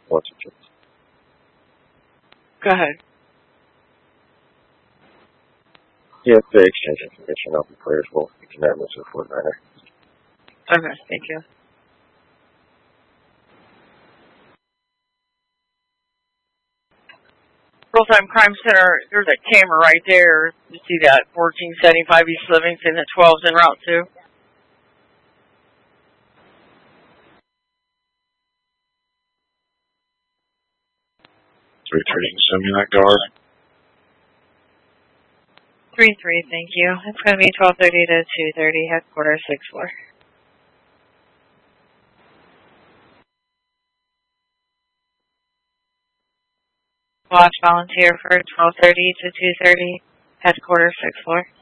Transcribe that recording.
Washington. Go ahead. Yeah, the exchange information of the players will be connected to Fort Minor. Okay, thank you. Full-Time Crime Center, there's a camera right there. You see that 1475 East Livingston at 12's en route to? Send me that guard. 3-3, thank you. It's going to be 12:30 to 2:30, headquarters 6th floor. Watch volunteer for 12:30 to 2:30, headquarters 6th floor.